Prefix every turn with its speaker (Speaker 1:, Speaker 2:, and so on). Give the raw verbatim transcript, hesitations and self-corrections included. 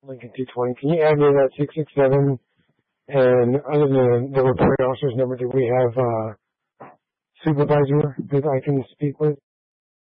Speaker 1: Lincoln two twenty. Can you add me that six six seven? And other than the reporting officer's number, do we have uh supervisor that I can speak with?